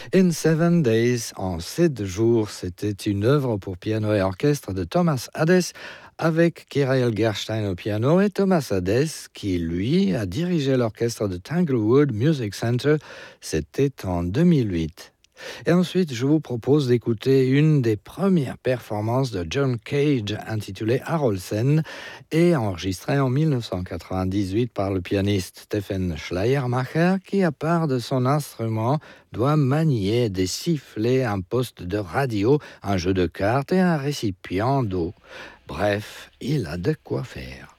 In 7 Days, en 7 jours, c'était une œuvre pour piano et orchestre de Thomas Hadès avec Kyrill Gerstein au piano et Thomas Hadès qui, lui, a dirigé l'orchestre de Tanglewood Music Center. C'était en 2008. Et ensuite, je vous propose d'écouter une des premières performances de John Cage intitulée Harolsen et enregistrée en 1998 par le pianiste Stephen Schleiermacher qui, à part de son instrument, doit manier des sifflets, un poste de radio, un jeu de cartes et un récipient d'eau. Bref, il a de quoi faire.